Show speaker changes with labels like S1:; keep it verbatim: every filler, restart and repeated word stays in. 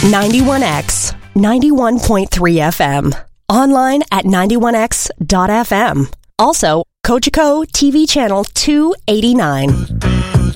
S1: ninety-one X, ninety-one point three F M. Online at ninety-one x dot f m. Also, Cogeco T V channel two eighty-nine.